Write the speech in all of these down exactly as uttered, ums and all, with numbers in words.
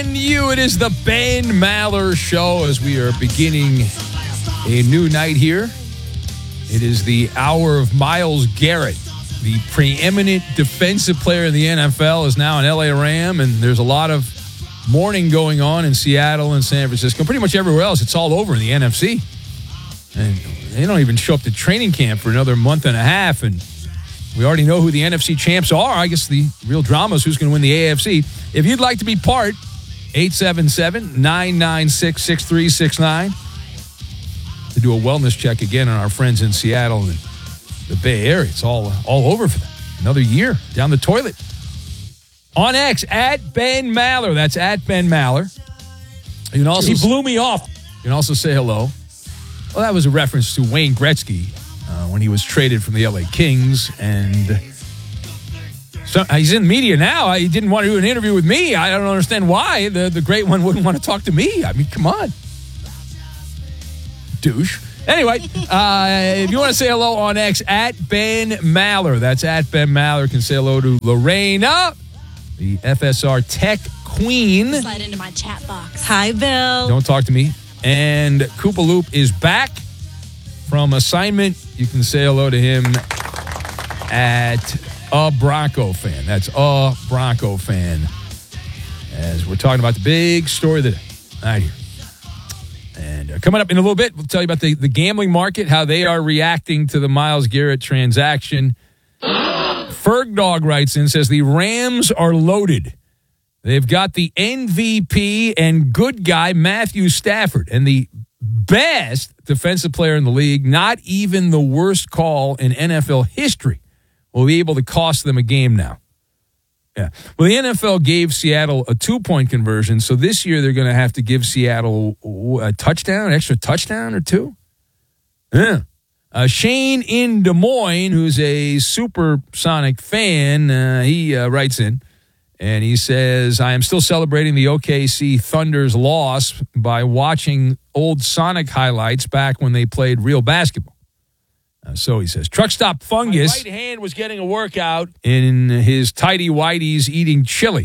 And you, it is the Ben Maller Show as we are beginning a new night here. It is the hour of Myles Garrett, the preeminent defensive player in the N F L, is now an L A Ram, and there's a lot of mourning going on in Seattle and San Francisco, pretty much everywhere else. It's all over in the N F C. And they don't even show up to training camp for another month and a half, and we already know who the N F C champs are. I guess the real drama is who's going to win the A F C. If you'd like to be part, eight seven seven, nine nine six, six three six nine. To do a wellness check again on our friends in Seattle and the Bay Area. It's all, all over for them. Another year down the toilet. On X, at Ben Maller. That's at Ben Maller. You can also, he blew me off. You can also say hello. Well, that was a reference to Wayne Gretzky uh, when he was traded from the L A Kings. And so he's in the media now. He didn't want to do an interview with me. I don't understand why the, the great one wouldn't want to talk to me. I mean, come on. Douche. Anyway, uh, if you want to say hello on X, at Ben Maller. That's at Ben Maller. You can say hello to Lorena, the F S R Tech Queen. Slide into my chat box. Hi, Bill. Don't talk to me. And Koopa Loop is back from assignment. You can say hello to him at a Bronco fan. That's a Bronco fan. As we're talking about the big story of the day. Right here. And uh, coming up in a little bit, we'll tell you about the, the gambling market, how they are reacting to the Myles Garrett transaction. Ferg Dog writes in, says the Rams are loaded. They've got the M V P and good guy Matthew Stafford and the best defensive player in the league. Not even the worst call in N F L history will be able to cost them a game now. Yeah. Well, the N F L gave Seattle a two-point conversion, so this year they're going to have to give Seattle a touchdown, an extra touchdown or two. Yeah. Uh, Shane in Des Moines, who's a Supersonic fan, uh, he uh, writes in, and he says, I am still celebrating the O K C Thunder's loss by watching old Sonic highlights back when they played real basketball. Uh, so he says, truck stop fungus. My right hand was getting a workout. In his tidy whities eating chili.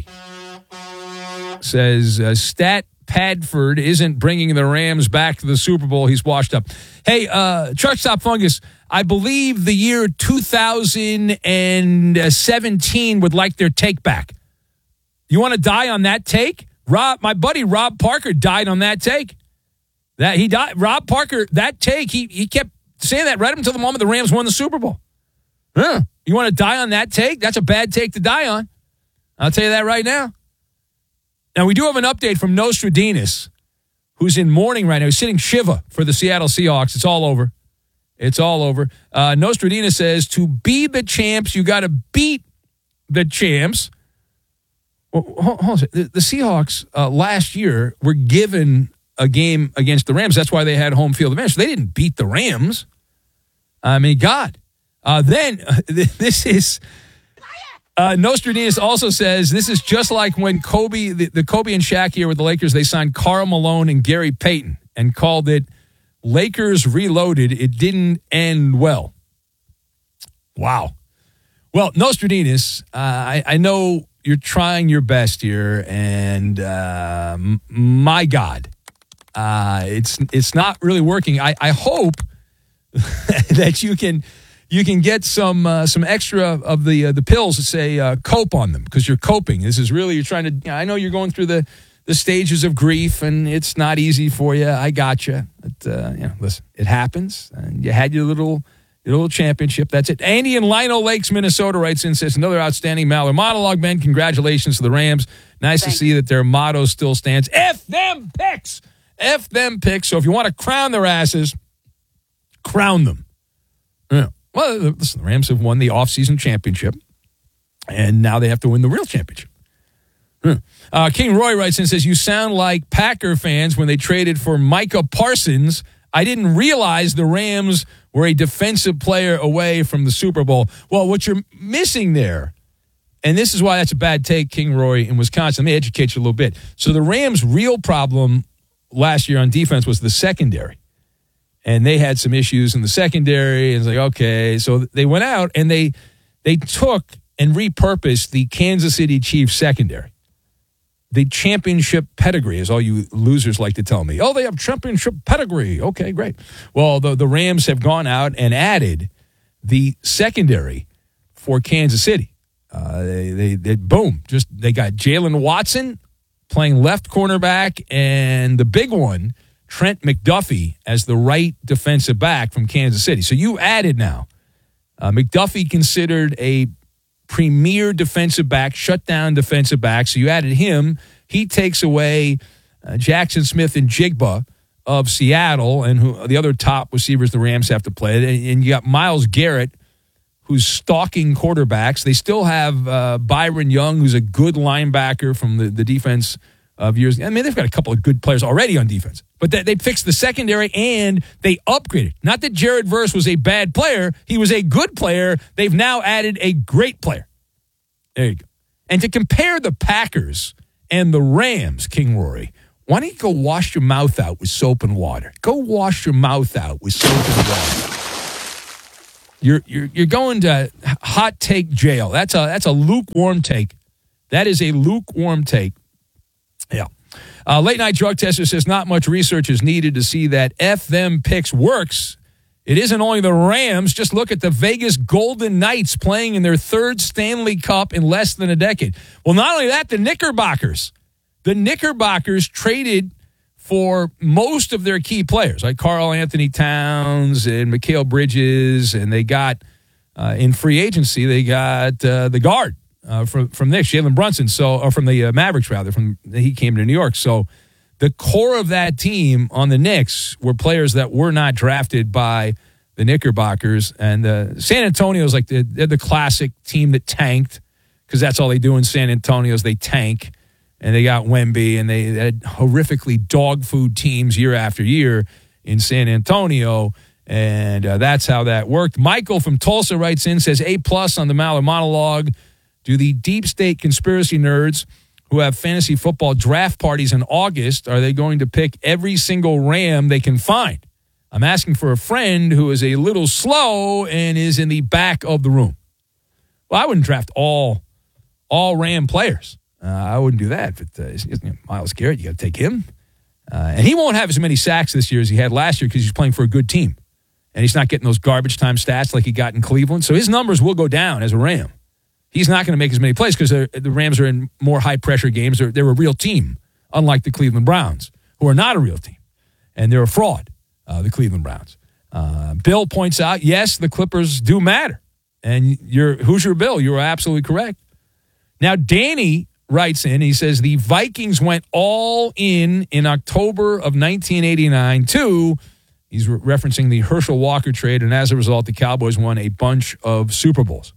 Says, uh, Stat Padford isn't bringing the Rams back to the Super Bowl. He's washed up. Hey, uh, truck stop fungus, I believe the year two thousand seventeen would like their take back. You want to die on that take? Rob, my buddy Rob Parker died on that take. That he died. Rob Parker, that take, he he kept saying that right up until the moment the Rams won the Super Bowl. Huh. You want to die on that take? That's a bad take to die on. I'll tell you that right now. Now, we do have an update from Nostradamus, who's in mourning right now. He's sitting Shiva for the Seattle Seahawks. It's all over. It's all over. Uh, Nostradamus says, to be the champs, you got to beat the champs. Well, hold, hold on. The, the Seahawks uh, last year were given a game against the Rams. That's why they had home field advantage. So they didn't beat the Rams. I mean, God. Uh, then, uh, this is... Uh, Nostradamus also says this is just like when Kobe, the, the Kobe and Shaq year with the Lakers, they signed Karl Malone and Gary Payton and called it Lakers Reloaded. It didn't end well. Wow. Well, Nostradamus, uh, I, I know you're trying your best here, and uh, m- my God, uh, it's it's not really working. I, I hope that you can... You can get some uh, some extra of the uh, the pills that say uh, cope on them because you're coping. This is really, you're trying to, you know, I know you're going through the, the stages of grief and it's not easy for you. I got you. But, uh, you know, listen, it happens. And you had your little your little championship. That's it. Andy in Lino Lakes, Minnesota writes in, says, another outstanding Maller monologue, Ben. Congratulations to the Rams. Nice Thank to see you. that their motto still stands. F them picks. F them picks. So if you want to crown their asses, crown them. Yeah. Well, listen, the Rams have won the offseason championship, and now they have to win the real championship. Hmm. Uh, King Roy writes in and says, you sound like Packer fans when they traded for Micah Parsons. I didn't realize the Rams were a defensive player away from the Super Bowl. Well, what you're missing there, and this is why that's a bad take, King Roy in Wisconsin. Let me educate you a little bit. So the Rams' real problem last year on defense was the secondary. And they had some issues in the secondary. And it's like, okay. So they went out and they they took and repurposed the Kansas City Chiefs secondary. the championship pedigree, is all you losers like to tell me. Oh, they have championship pedigree. Okay, great. Well, the, the Rams have gone out and added the secondary for Kansas City. Uh, they, they, they, boom, just they got Jalen Watson playing left cornerback, and the big one, Trent McDuffie, as the right defensive back from Kansas City. So you added now uh, McDuffie, considered a premier defensive back, shutdown defensive back. So you added him. He takes away uh, Jackson Smith and Jigba of Seattle, and who the other top receivers the Rams have to play. And, and you got Myles Garrett, who's stalking quarterbacks. They still have uh, Byron Young, who's a good linebacker from the, the defense of years. I mean, they've got a couple of good players already on defense. But they, they fixed the secondary, and they upgraded. Not that Jared Verse was a bad player. He was a good player. They've now added a great player. There you go. And to compare the Packers and the Rams, King Rory, why don't you go wash your mouth out with soap and water? Go wash your mouth out with soap and water. You're you're you're going to hot take jail. That's a that's a lukewarm take. That is a lukewarm take. Yeah. Uh, late night drug tester says not much research is needed to see that F them picks works. It isn't only the Rams. Just look at the Vegas Golden Knights playing in their third Stanley Cup in less than a decade. Well, not only that, the Knickerbockers. The Knickerbockers traded for most of their key players, like Karl Anthony Towns and Mikal Bridges, and they got, uh, in free agency, they got uh, the guard uh, from, from Knicks, Jalen Brunson, so, or from the uh, Mavericks, rather. From he came to New York. So the core of that team on the Knicks were players that were not drafted by the Knickerbockers. And uh, San Antonio is like the, they're the classic team that tanked, because that's all they do in San Antonio is they tank. And they got Wemby, and they had horrifically dog food teams year after year in San Antonio, and uh, that's how that worked. Michael from Tulsa writes in, says, A-plus on the Maller monologue. Do the deep state conspiracy nerds who have fantasy football draft parties in August, are they going to pick every single Ram they can find? I'm asking for a friend who is a little slow and is in the back of the room. Well, I wouldn't draft all, all Ram players. Uh, I wouldn't do that. But uh, you know, Myles Garrett, you got to take him. Uh, and he won't have as many sacks this year as he had last year because he's playing for a good team. And he's not getting those garbage time stats like he got in Cleveland. So his numbers will go down as a Ram. He's not going to make as many plays because the Rams are in more high-pressure games. They're, they're a real team, unlike the Cleveland Browns, who are not a real team. And they're a fraud, uh, the Cleveland Browns. Uh, Bill points out, yes, the Clippers do matter. And you're, Hoosier Bill, you are absolutely correct. Now, Danny writes in, he says, the Vikings went all in in October of nineteen eighty-nine, too. He's re- referencing the Herschel Walker trade, and as a result, the Cowboys won a bunch of Super Bowls.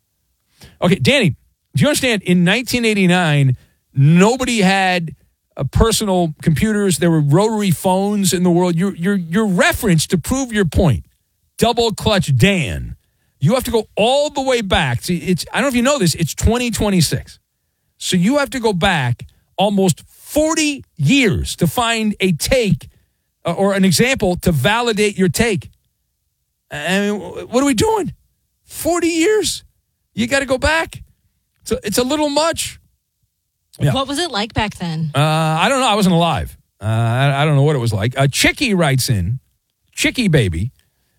Okay, Danny, do you understand, in nineteen eighty-nine, nobody had uh, personal computers. There were rotary phones in the world. Your, your, your reference to prove your point, double clutch Dan, you have to go all the way back. See, it's, I don't know if you know this, it's twenty twenty-six. So you have to go back almost forty years to find a take uh, or an example to validate your take. I mean, what are we doing? forty years? You got to go back. So it's a little much. Yeah. What was it like back then? Uh, I don't know. I wasn't alive. Uh, I, I don't know what it was like. Uh, Chicky writes in, Chicky baby,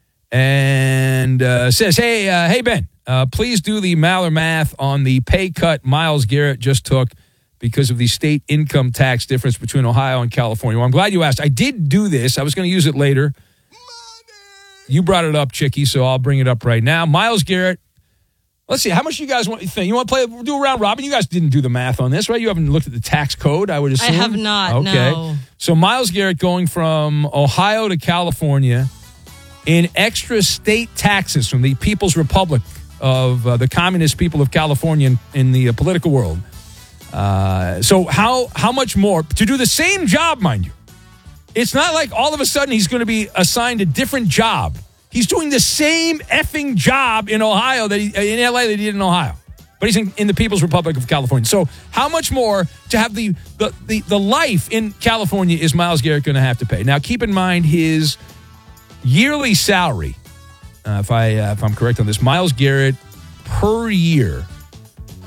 and uh, says, hey, uh, hey, Ben. Uh, please do the Maller math on the pay cut Myles Garrett just took because of the state income tax difference between Ohio and California. Well, I'm glad you asked. I did do this. I was going to use it later. Money. You brought it up, Chicky, so I'll bring it up right now. Myles Garrett, let's see. How much you guys want to think? You want to play, do a round robin? You guys didn't do the math on this, right? You haven't looked at the tax code, I would assume? I have not, okay. No. So Myles Garrett going from Ohio to California in extra state taxes from the People's Republic of uh, the communist people of California in, in the uh, political world. Uh, so how how much more to do the same job, mind you? It's not like all of a sudden he's going to be assigned a different job. He's doing the same effing job in Ohio that he, in L A that he did in Ohio, but he's in, in the People's Republic of California. So how much more to have the the the, the life in California is Myles Garrett going to have to pay? Now keep in mind his yearly salary. Uh, if I uh, if I'm correct on this, Myles Garrett per year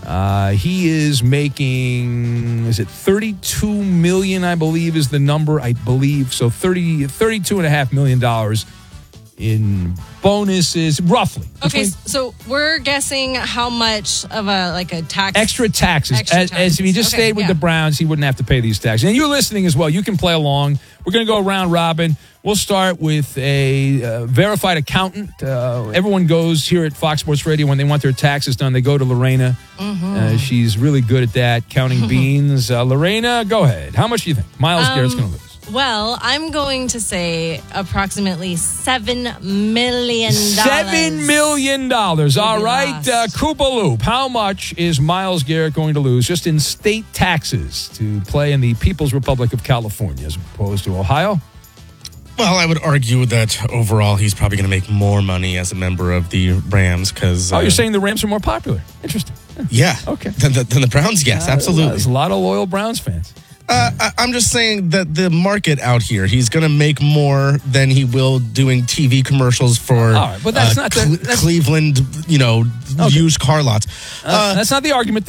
Uh, he is making, is it thirty-two million dollars, I believe is the number, I believe. So thirty, thirty-two and a half million dollars in bonuses, roughly. Okay, Between- so we're guessing how much of a like a tax Extra taxes. Extra as, as if he just taxes. Okay, stayed with yeah. the Browns, he wouldn't have to pay these taxes. And you listening as well, you can play along. We're going to go round robin. We'll start with a uh, verified accountant. Uh, everyone goes here at Fox Sports Radio when they want their taxes done. They go to Lorena. Mm-hmm. Uh, she's really good at that, counting beans. Uh, Lorena, go ahead. How much do you think Myles Um, Garrett's going to lose? Well, I'm going to say approximately seven million dollars. Seven million dollars. All be right, lost. uh, Koopa Loop. How much is Myles Garrett going to lose just in state taxes to play in the People's Republic of California as opposed to Ohio? Well, I would argue that overall he's probably going to make more money as a member of the Rams because. Oh, uh, you're saying the Rams are more popular. Interesting. Yeah. Okay. Than the, than the Browns, yes, Uh, absolutely. There's a lot of loyal Browns fans. Uh, I, I'm just saying that the market out here, he's going to make more than he will doing T V commercials for All right, but that's uh, not the- Cle- that's- Cleveland, you know, Okay. used car lots. Uh, that's not the argument.